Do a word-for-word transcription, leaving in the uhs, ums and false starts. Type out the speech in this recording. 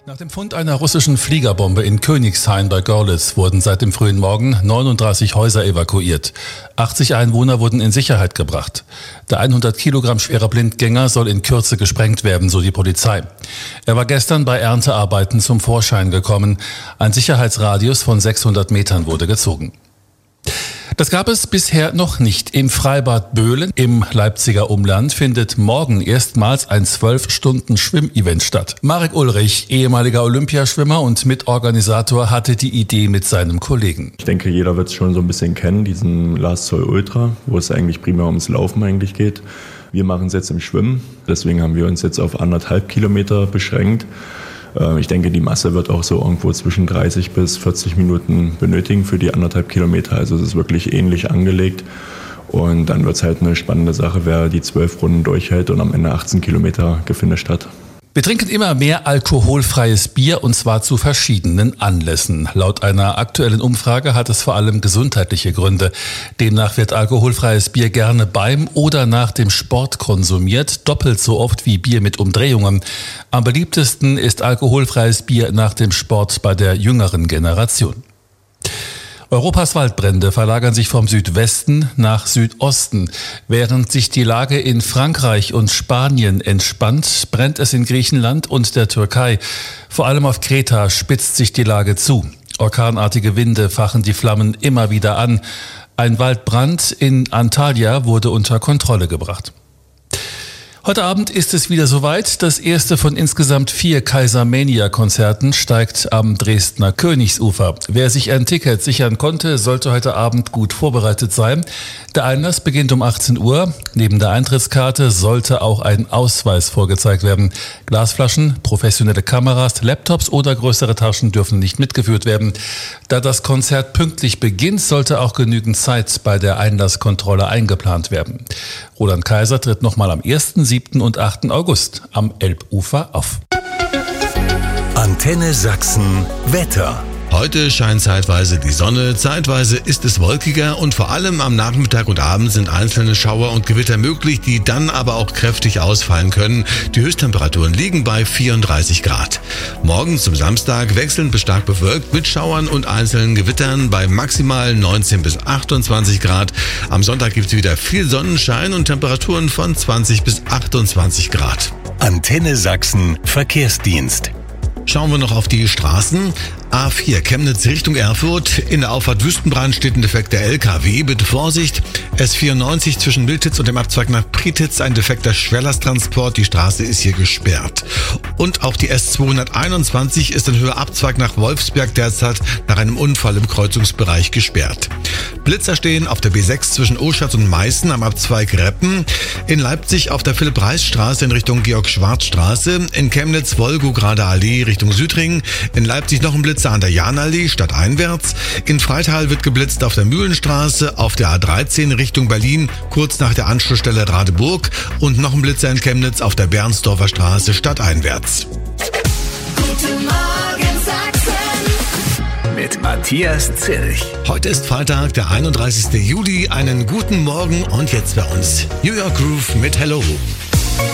Nach dem Fund einer russischen Fliegerbombe in Königshain bei Görlitz wurden seit dem frühen Morgen neununddreißig Häuser evakuiert. achtzig Einwohner wurden in Sicherheit gebracht. Der hundert Kilogramm schwere Blindgänger soll in Kürze gesprengt werden, so die Polizei. Er war gestern bei Erntearbeiten zum Vorschein gekommen. Ein Sicherheitsradius von sechshundert Metern wurde gezogen. Das gab es bisher noch nicht. Im Freibad Böhlen im Leipziger Umland findet morgen erstmals ein zwölf Stunden Schwimmevent statt. Marek Ulrich, ehemaliger Olympiaschwimmer und Mitorganisator, hatte die Idee mit seinem Kollegen. Ich denke, jeder wird es schon so ein bisschen kennen, diesen Last Soil Ultra, wo es eigentlich primär ums Laufen eigentlich geht. Wir machen es jetzt im Schwimmen, deswegen haben wir uns jetzt auf anderthalb Kilometer beschränkt. Ich denke, die Masse wird auch so irgendwo zwischen dreißig bis vierzig Minuten benötigen für die anderthalb Kilometer. Also es ist wirklich ähnlich angelegt. Und dann wird es halt eine spannende Sache, wer die zwölf Runden durchhält und am Ende achtzehn Kilometer gefinisht hat. Wir trinken immer mehr alkoholfreies Bier, und zwar zu verschiedenen Anlässen. Laut einer aktuellen Umfrage hat es vor allem gesundheitliche Gründe. Demnach wird alkoholfreies Bier gerne beim oder nach dem Sport konsumiert, doppelt so oft wie Bier mit Umdrehungen. Am beliebtesten ist alkoholfreies Bier nach dem Sport bei der jüngeren Generation. Europas Waldbrände verlagern sich vom Südwesten nach Südosten. Während sich die Lage in Frankreich und Spanien entspannt, brennt es in Griechenland und der Türkei. Vor allem auf Kreta spitzt sich die Lage zu. Orkanartige Winde fachen die Flammen immer wieder an. Ein Waldbrand in Antalya wurde unter Kontrolle gebracht. Heute Abend ist es wieder soweit. Das erste von insgesamt vier Kaisermania-Konzerten steigt am Dresdner Königsufer. Wer sich ein Ticket sichern konnte, sollte heute Abend gut vorbereitet sein. Der Einlass beginnt um achtzehn Uhr. Neben der Eintrittskarte sollte auch ein Ausweis vorgezeigt werden. Glasflaschen, professionelle Kameras, Laptops oder größere Taschen dürfen nicht mitgeführt werden. Da das Konzert pünktlich beginnt, sollte auch genügend Zeit bei der Einlasskontrolle eingeplant werden. Roland Kaiser tritt nochmal am ersten, siebten und achten August am Elbufer auf. Antenne Sachsen Wetter. Heute scheint zeitweise die Sonne, zeitweise ist es wolkiger und vor allem am Nachmittag und Abend sind einzelne Schauer und Gewitter möglich, die dann aber auch kräftig ausfallen können. Die Höchsttemperaturen liegen bei vierunddreißig Grad. Morgen zum Samstag wechselnd bis stark bewölkt mit Schauern und einzelnen Gewittern bei maximal neunzehn bis achtundzwanzig Grad. Am Sonntag gibt es wieder viel Sonnenschein und Temperaturen von zwanzig bis achtundzwanzig Grad. Antenne Sachsen Verkehrsdienst. Schauen wir noch auf die Straßen. A vier Chemnitz Richtung Erfurt. In der Auffahrt Wüstenbrand steht ein defekter L K W. Bitte Vorsicht. S vierundneunzig zwischen Miltitz und dem Abzweig nach Prietitz. Ein defekter Schwerlasttransport. Die Straße ist hier gesperrt. Und auch die S zweihunderteinundzwanzig ist ein höherer Abzweig nach Wolfsberg derzeit nach einem Unfall im Kreuzungsbereich gesperrt. Blitzer stehen auf der B sechs zwischen Oschatz und Meißen am Abzweig Reppen. In Leipzig auf der Philipp-Reis-Straße in Richtung Georg-Schwarz-Straße. In Chemnitz Wolgograde Allee Richtung Südring. In Leipzig noch ein Blitzer an der Jahnallee stadteinwärts. In Freital wird geblitzt auf der Mühlenstraße, auf der A dreizehn Richtung Berlin, kurz nach der Anschlussstelle Radeburg. Und noch ein Blitzer in Chemnitz auf der Bernsdorfer Straße stadteinwärts. Guten Morgen Sachsen Mit Matthias Zilch. Heute ist Freitag, der einunddreißigsten Juli. Einen guten Morgen und jetzt bei uns New York Groove mit Hello.